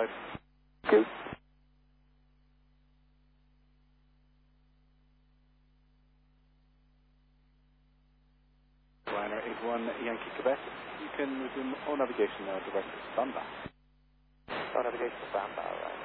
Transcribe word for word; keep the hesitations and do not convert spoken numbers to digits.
flight. Cool. Liner eight one Yankee Quebec. You can resume all navigation now, direct to Bamba. All navigation to Bamba, alright.